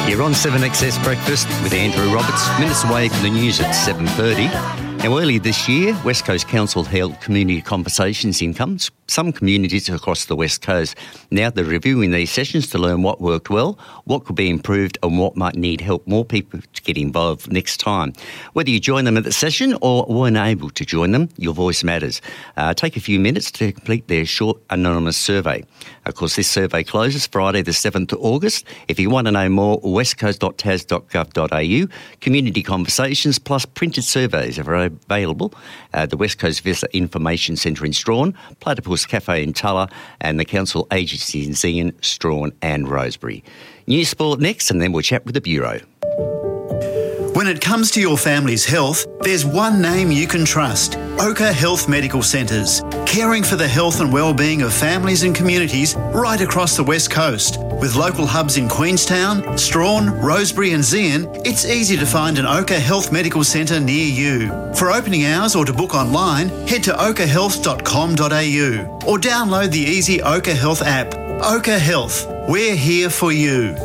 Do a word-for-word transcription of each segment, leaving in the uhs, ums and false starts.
You're on seven X S Breakfast with Andrew Roberts, minutes away from the news at seven thirty. Now, early this year, West Coast Council held community conversations in some communities across the West Coast. Now they're reviewing these sessions to learn what worked well, what could be improved and what might need help more people to get involved next time. Whether you join them at the session or weren't able to join them, your voice matters. Uh, take a few minutes to complete their short anonymous survey. Of course, this survey closes Friday the seventh of August. If you want to know more, westcoast dot t a s dot gov dot a u. Community conversations plus printed surveys are available at the West Coast Visitor Information Centre in Strahan, Platypus Cafe in Tulla and the council agencies in Zian, Strahan and Rosebery. News Sport next, and then we'll chat with the Bureau. When it comes to your family's health, there's one name you can trust: Oka Health Medical Centres, caring for the health and well-being of families and communities right across the West Coast. With local hubs in Queenstown, Strahan, Rosebery and Zian, it's easy to find an Oka Health Medical Centre near you. For opening hours or to book online, head to oka health dot com dot a u or download the easy Oka Health app. Oka Health, we're here for you.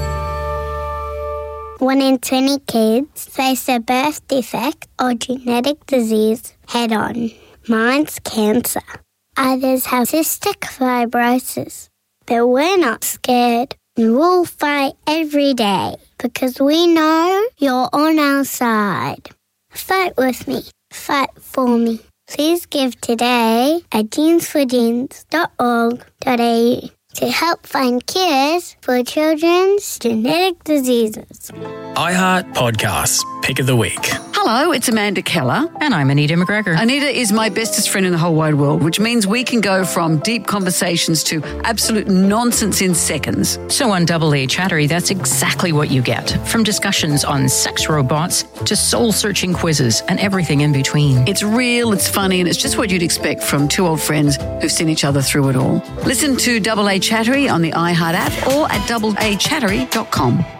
One in twenty kids face a birth defect or genetic disease head-on. Mine's cancer. Others have cystic fibrosis. But we're not scared. We'll fight every day because we know you're on our side. Fight with me. Fight for me. Please give today at jeans for jeans dot org dot a u to help find cures for children's genetic diseases. iHeart Podcasts, Pick of the Week. Hello, it's Amanda Keller. And I'm Anita McGregor. Anita is my bestest friend in the whole wide world, which means we can go from deep conversations to absolute nonsense in seconds. So on Double A Chattery, that's exactly what you get. From discussions on sex robots to soul-searching quizzes and everything in between. It's real, it's funny, and it's just what you'd expect from two old friends who've seen each other through it all. Listen to Double A Chattery on the iHeart app or at double a chattery dot com.